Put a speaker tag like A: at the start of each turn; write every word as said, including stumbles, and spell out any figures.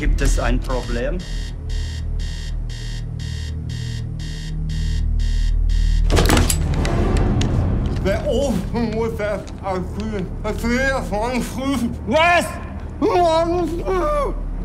A: Gibt es ein Problem?
B: Der Ofen muss erst abkühlen. Das will ja morgen früh.
C: Was?
B: Morgen früh!